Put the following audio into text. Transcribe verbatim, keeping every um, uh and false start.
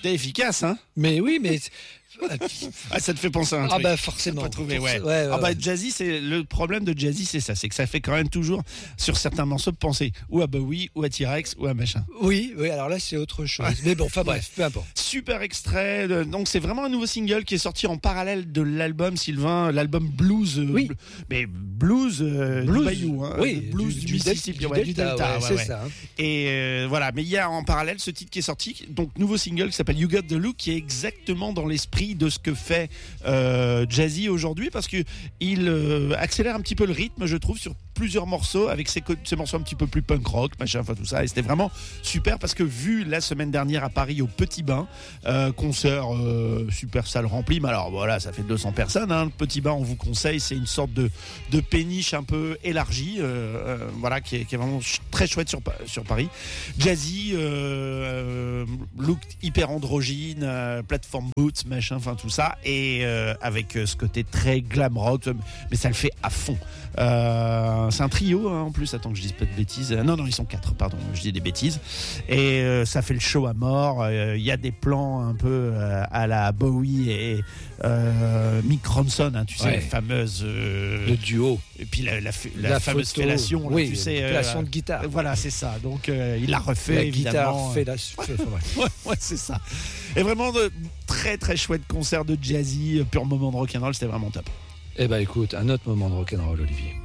T'es efficace, hein? Mais oui, mais. Ah, ça te fait penser à un ah truc. bah forcément. Pas trouvé, ouais. Ouais, ouais, ah bah ouais. Jazzy, c'est le problème de Jazzy, c'est ça, c'est que ça fait quand même toujours sur certains morceaux penser ou à Bowie, ou à T-Rex, ou à machin. Oui, oui. Alors là, c'est autre chose. Ouais. Mais bon, enfin bref, peu importe. Super extrait. de- Donc c'est vraiment un nouveau single qui est sorti en parallèle de l'album Sylvain, l'album Blues. euh, Oui. bl- mais blues, euh, Blues, du Bayou, hein, oui, le blues du- du, du Mississippi, del- ouais, du du Delta, Delta, ouais, ouais, c'est ouais. ça, hein. Et euh, voilà, mais il y a en parallèle ce titre qui est sorti, donc nouveau single qui s'appelle You Got the Look, qui est exactement dans l'esprit de ce que fait euh, Jazzy aujourd'hui, parce que il euh, accélère un petit peu le rythme, je trouve, sur plusieurs morceaux, avec ses, co- ses morceaux un petit peu plus punk rock, machin, enfin tout ça. Et c'était vraiment super, parce que vu la semaine dernière à Paris au Petit Bain, euh, concert euh, super salle remplie, mais alors voilà, ça fait deux cents personnes, hein, le Petit Bain, on vous conseille, c'est une sorte de, de péniche un peu élargie, euh, euh, voilà, qui est, qui est vraiment ch- très chouette sur, Pa- sur Paris. Jazzy, euh, euh, look hyper androgyne, euh, plateforme boots, machin, enfin tout ça, et euh, avec euh, ce côté très glam rock, mais ça le fait à fond. Euh, c'est un trio, hein, en plus, attends que je dise pas de bêtises. Euh, Non, non, ils sont quatre, pardon, je dis des bêtises. Et euh, ça fait le show à mort. Il euh, y a des plans un peu euh, à la Bowie et euh, Mick Ronson, hein, tu sais, Ouais. la fameuse. euh, Le duo. et puis la, la, la, La fameuse photo. fellation, là, Oui, tu sais. fellation euh, de guitare. Voilà, c'est ça. Donc euh, il l'a refait, La évidemment. guitare fait la. fait- enfin, bref. Ouais, ouais, c'est ça. Et vraiment de très très chouette concert de Jazzy, euh, pur moment de rock'n'roll, c'était vraiment top. Eh ben écoute, un autre moment de rock'n'roll, Olivier.